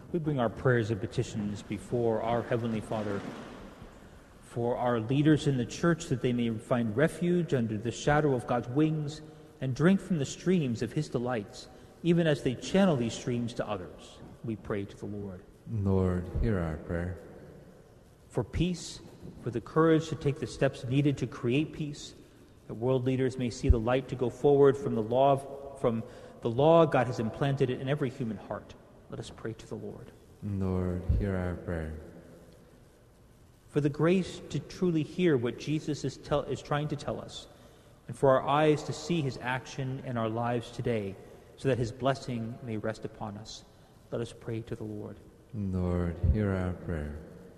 We bring our prayers and petitions before our Heavenly Father, for our leaders in the church, that they may find refuge under the shadow of God's wings and drink from the streams of his delights, even as they channel these streams to others. We pray to the Lord. Lord, hear our prayer. For peace, for the courage to take the steps needed to create peace, that world leaders may see the light to go forward from the law God has implanted in every human heart. Let us pray to the Lord. Lord, hear our prayer. For the grace to truly hear what Jesus is trying to tell us, and for our eyes to see his action in our lives today, so that his blessing may rest upon us. Let us pray to the Lord. Lord, hear our prayer.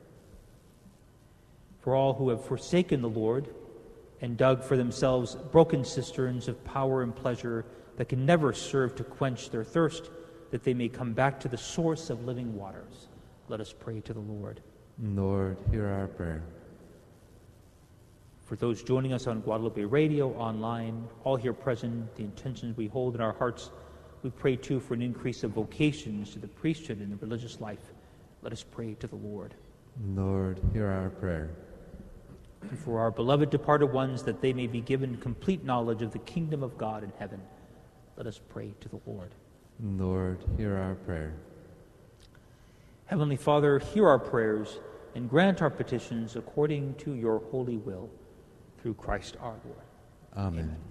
For all who have forsaken the Lord and dug for themselves broken cisterns of power and pleasure that can never serve to quench their thirst, that they may come back to the source of living waters. Let us pray to the Lord. Lord, hear our prayer. For those joining us on Guadalupe Radio, online, all here present, the intentions we hold in our hearts, we pray too for an increase of vocations to the priesthood and the religious life. Let us pray to the Lord. Lord, hear our prayer. And for our beloved departed ones, that they may be given complete knowledge of the kingdom of God in heaven. Let us pray to the Lord. Lord, hear our prayer. Heavenly Father, hear our prayers and grant our petitions according to your holy will, through Christ our Lord. Amen.